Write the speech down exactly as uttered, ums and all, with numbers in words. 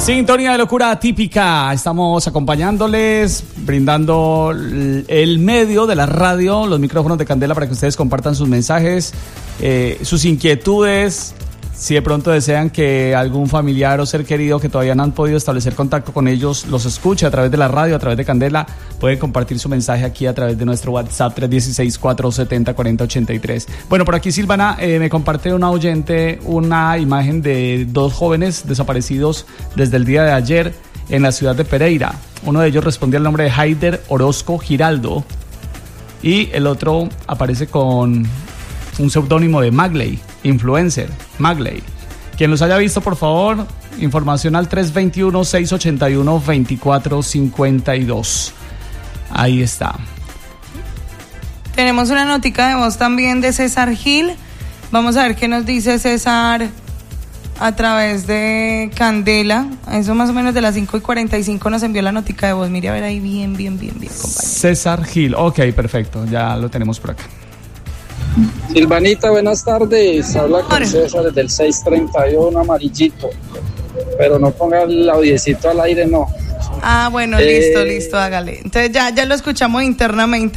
Sintonía de locura típica. Estamos acompañándoles, brindando el medio de la radio, los micrófonos de Candela para que ustedes compartan sus mensajes, eh, sus inquietudes. Si de pronto desean que algún familiar o ser querido que todavía no han podido establecer contacto con ellos los escuche a través de la radio, a través de Candela, pueden compartir su mensaje aquí a través de nuestro WhatsApp tres uno seis, cuatro siete cero, cuatro cero ocho tres. Bueno, por aquí Silvana eh, me comparte una oyente una imagen de dos jóvenes desaparecidos desde el día de ayer en la ciudad de Pereira. Uno de ellos respondía al nombre de Haider Orozco Giraldo y el otro aparece con un seudónimo de Magley, influencer, Magley. Quien los haya visto, por favor, información al tres dos uno, seis ocho uno, dos cuatro cinco dos. Ahí está. Tenemos una notica de voz también de César Gil. Vamos a ver qué nos dice César a través de Candela. Eso más o menos de las cinco y cuarenta y cinco nos envió la notica de voz. Mire a ver ahí bien, bien, bien, bien, compañero. César Gil, ok, perfecto, ya lo tenemos por acá. Silvanita, buenas tardes. Habla con César desde el seis treinta y uno amarillito. Pero no ponga el audiecito al aire, no. Ah, bueno, eh... listo, listo, hágale. Entonces ya, ya lo escuchamos internamente.